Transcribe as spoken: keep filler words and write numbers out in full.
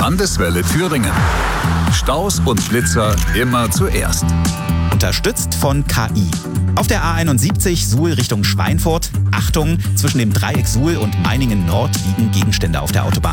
Landeswelle Thüringen. Staus und Blitzer immer zuerst. Unterstützt von K I. Auf der A einundsiebzig Suhl Richtung Schweinfurt. Achtung, zwischen dem Dreieck Suhl und Meiningen Nord liegen Gegenstände auf der Autobahn.